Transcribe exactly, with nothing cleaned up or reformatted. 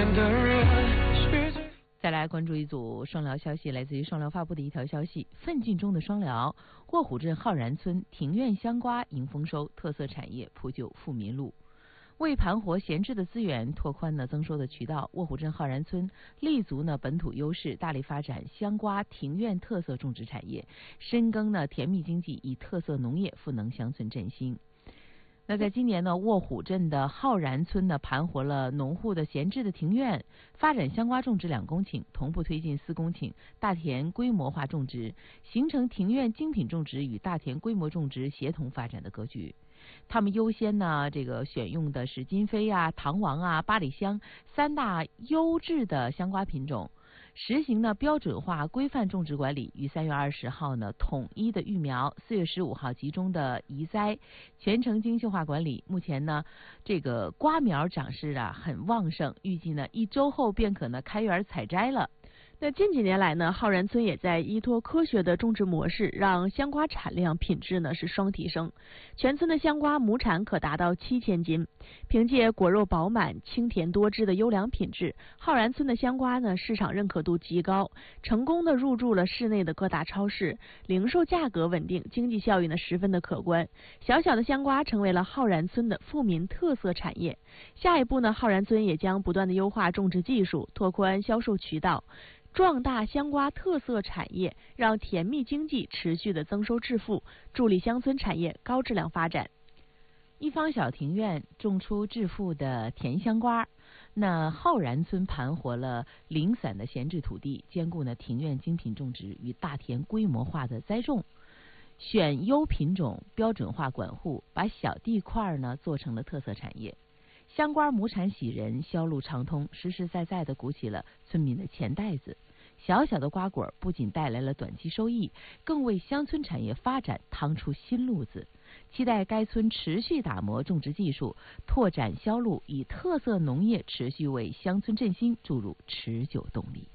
再来关注一组双辽消息，来自于双辽发布的一条消息：奋进中的双辽，卧虎镇浩然村庭院香瓜迎丰收，特色产业铺就富民路。为盘活闲置的资源，拓宽呢增收的渠道，卧虎镇浩然村立足呢本土优势，大力发展香瓜庭院特色种植产业，深耕呢甜蜜经济，以特色农业赋能乡村振兴。那在今年呢，卧虎镇的浩然村呢盘活了农户的闲置的庭院，发展香瓜种植两公顷，同步推进四公顷大田规模化种植，形成庭院精品种植与大田规模种植协同发展的格局。他们优先呢，这个选用的是金飞啊、唐王啊、八里香三大优质的香瓜品种。实行呢标准化规范种植管理，于三月二十号呢统一的育苗，四月十五号集中的移栽，全程精细化管理。目前呢，这个瓜苗长势啊很旺盛，预计呢一周后便可呢开园采摘了。 那近几年来呢，浩然村也在依托科学的种植模式，让香瓜产量品质呢是双提升。全村的香瓜亩产可达到七千斤。凭借果肉饱满、清甜多汁的优良品质，浩然村的香瓜呢市场认可度极高，成功的入驻了市内的各大超市，零售价格稳定，经济效益呢十分的可观。小小的香瓜成为了浩然村的富民特色产业。下一步呢，浩然村也将不断的优化种植技术，拓宽销售渠道，壮大香瓜特色产业，让甜蜜经济持续的增收致富，助力乡村产业高质量发展。 一方小庭院种出致富的甜香瓜，那浩然村盘活了零散的闲置土地，兼顾呢庭院精品种植与大田规模化的栽种，选优品种，标准化管护，把小地块呢做成了特色产业。香瓜亩产喜人，销路畅通，实实在在地鼓起了村民的钱袋子。小小的瓜果不仅带来了短期收益，更为乡村产业发展趟出新路子。期待该村持续打磨种植技术，拓展销路，以特色农业持续为乡村振兴注入持久动力。